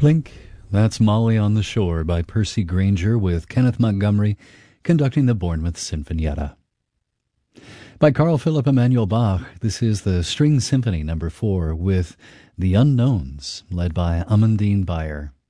Blink, that's Molly on the Shore by Percy Grainger with Kenneth Montgomery conducting the Bournemouth Sinfonietta. By Carl Philipp Emanuel Bach, this is the String Symphony No. 4 with The Unknowns, led by Amandine Bayer.